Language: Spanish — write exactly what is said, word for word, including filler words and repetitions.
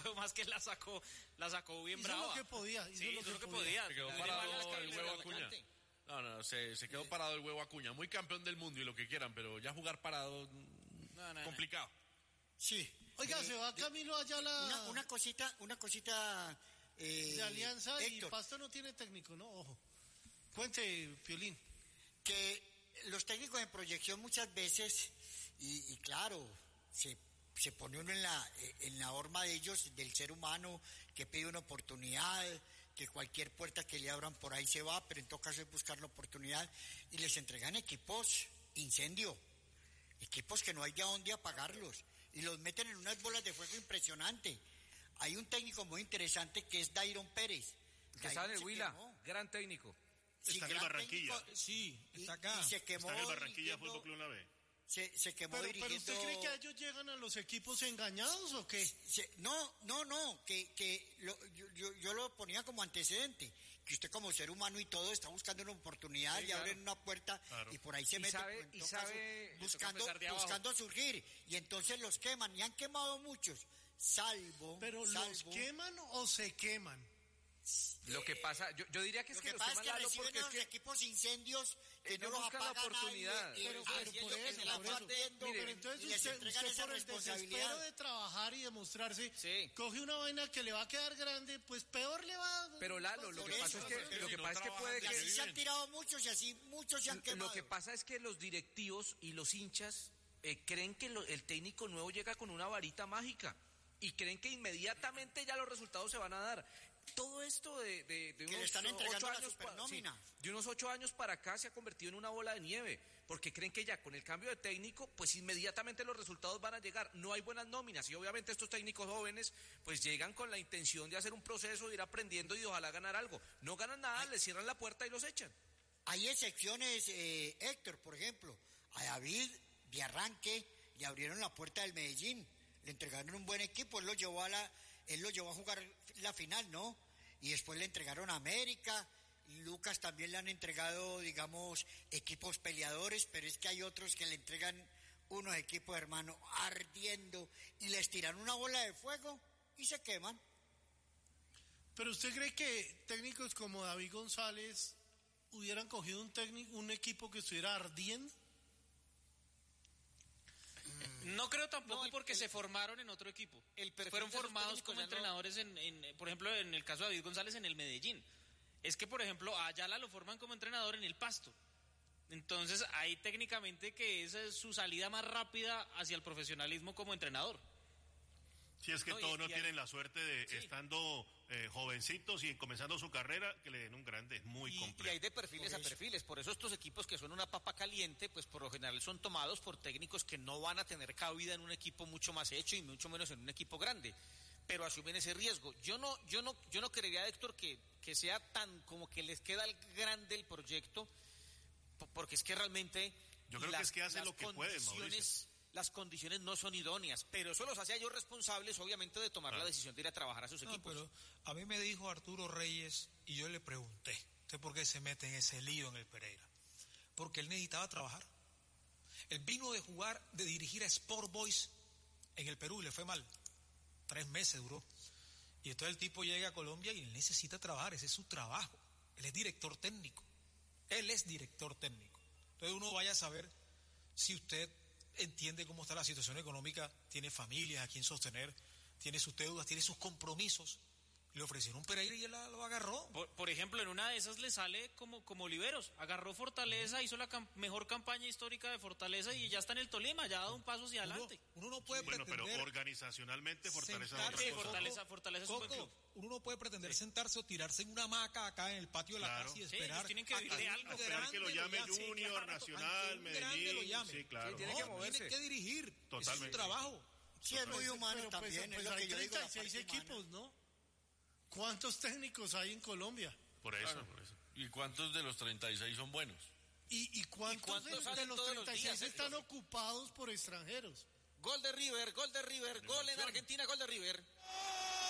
más que la sacó, la sacó bien hizo brava. Hizo lo que podía. Hizo sí, lo hizo lo que podía. podía. Se quedó La parado el huevo la Acuña. No, no, se, se quedó parado el huevo Acuña. Muy campeón del mundo y lo que quieran, pero ya jugar parado, no, no, complicado. No. Sí. Oiga, eh, se va Camilo Ayala. Una, una cosita, una cosita. Eh, de Alianza Héctor, y Pasto no tiene técnico, ¿no? Ojo. Cuente, Piolín. Que los técnicos en proyección muchas veces, y, y claro, se, se pone uno en la, en la horma de ellos, del ser humano, que pide una oportunidad, que cualquier puerta que le abran por ahí se va, pero en todo caso es buscar la oportunidad, y les entregan equipos incendio, equipos que no hay de dónde apagarlos, y los meten en unas bolas de fuego impresionante. Hay un técnico muy interesante que es Dairon Pérez. Que está en el Huila, gran técnico. Sí, está en el Barranquilla. Técnico, sí, está y, acá. Y se quemó está en el Barranquilla dirigiendo, Fútbol Club La B. Se, se quemó pero, dirigiendo... pero ¿usted cree que ellos llegan a los equipos engañados o qué? Se, no, no, no, que, que lo, yo, yo, yo lo ponía como antecedente, que usted como ser humano y todo está buscando una oportunidad, sí, y claro, abren una puerta, claro, y por ahí se y mete sabe, y sabe, caso, buscando, buscando surgir, y entonces los queman, y han quemado muchos, salvo... Pero salvo, ¿los queman o se queman? Lo que pasa, yo, yo diría que es lo que, que los pasa es que reciben porque los es que equipos incendios que no no los buscan la apaga oportunidad. nadie, Pero, y, pero y por que eso, se la por eso. partiendo, Mire, pero entonces y les usted, entregan usted esa por el desespero responsabilidad. de trabajar y demostrarse, sí, coge una vaina que le va a quedar grande, pues peor le va. Pero Lalo, lo que eso, pasa es que pero lo que si pasa no es que puede Y así que se han tirado muchos y así muchos se han quemado. lo que pasa es que los directivos y los hinchas eh, creen que lo, el técnico nuevo llega con una varita mágica y creen que inmediatamente ya los resultados se van a dar. Todo esto de, de, de unos están ocho la años pa, sí, de unos ocho años para acá se ha convertido en una bola de nieve, porque creen que ya con el cambio de técnico, pues inmediatamente los resultados van a llegar. No hay buenas nóminas y obviamente estos técnicos jóvenes pues llegan con la intención de hacer un proceso, de ir aprendiendo y de ojalá ganar algo. No ganan nada, les cierran la puerta y los echan. Hay excepciones, eh, Héctor, por ejemplo, a David de arranque le abrieron la puerta del Medellín, le entregaron un buen equipo, él lo llevó a la, él lo llevó a jugar la final, ¿no? Y después le entregaron a América, Lucas también le han entregado, digamos, equipos peleadores, pero es que hay otros que le entregan unos equipos, hermano, ardiendo, y les tiran una bola de fuego y se queman. Pero ¿usted cree que técnicos como David González hubieran cogido un técnico, un equipo que estuviera ardiendo? No creo tampoco, no, el, porque el, se formaron en otro equipo. El Fueron formados como entrenadores, no... en, en, por ejemplo, en el caso de David González en el Medellín. Es que, por ejemplo, a Ayala lo forman como entrenador en el Pasto. Entonces, ahí técnicamente que esa es su salida más rápida hacia el profesionalismo como entrenador. Sí, es que no, todos y, no y tienen hay... la suerte de, sí. estando eh, jovencitos y comenzando su carrera, que le den un grande, es muy y, complejo. Y hay de perfiles a perfiles, por eso estos equipos que son una papa caliente, pues por lo general son tomados por técnicos que no van a tener cabida en un equipo mucho más hecho y mucho menos en un equipo grande, pero asumen ese riesgo. Yo no, yo no, yo no creería, Héctor, que, que sea tan como que les queda el grande el proyecto, porque es que realmente yo creo las, que es que hacen lo que pueden, Mauricio. Las condiciones no son idóneas, pero eso los hace a ellos responsables, obviamente, de tomar ah. la decisión de ir a trabajar a sus no, equipos. Pero a mí me dijo Arturo Reyes, y yo le pregunté, ¿usted por qué se mete en ese lío en el Pereira? Porque él necesitaba trabajar. Él vino de jugar, de dirigir a Sport Boys en el Perú y le fue mal. Tres meses duró. Y entonces el tipo llega a Colombia y él necesita trabajar, ese es su trabajo. Él es director técnico. Él es director técnico. Entonces uno vaya a saber si usted entiende cómo está la situación económica, tiene familias a quien sostener, tiene sus deudas, tiene sus compromisos. Le ofrecieron un Pereira y él la, lo agarró. Por, por ejemplo, en una de esas le sale como, como Liberos. Agarró Fortaleza, uh-huh. hizo la cam- mejor campaña histórica de Fortaleza y ya está en el Tolima, ya ha dado un paso hacia uno, adelante. Uno no puede bueno, pretender... pero organizacionalmente Fortaleza es otra sí, cosa. Fortaleza, Fortaleza es un buen club. Uno no puede pretender sí. sentarse o tirarse en una hamaca acá en el patio de la claro. casa y sí, esperar. Tienen que vivir de algo. Esperar que lo llame lo Junior, sí, claro, Nacional, Medellín. Lo llame. Sí, claro. Sí, tiene no, que moverse. Tiene que dirigir. Totalmente. Es su trabajo. Sí, es muy humano pero, también. Pues, es pues lo hay que yo treinta y digo, seis equipos, ¿no? ¿Cuántos técnicos hay en Colombia? Por eso, claro. por eso. ¿Y cuántos de los treinta y seis son buenos? ¿Y, y cuántos, ¿Y cuántos de, de los treinta y seis días, están ocupados por extranjeros? Gol de River, gol de River, gol en Argentina, gol de River.